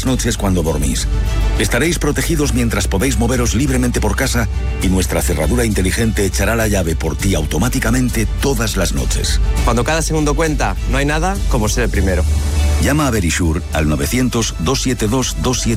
noches cuando dormís. Estaréis protegidos mientras podéis moveros libremente por casa y nuestra cerradura inteligente echará la llave por ti automáticamente todas las noches. Cuando cada segundo cuenta, no hay nada como ser el primero. Llama a Verisure al 900-272-272.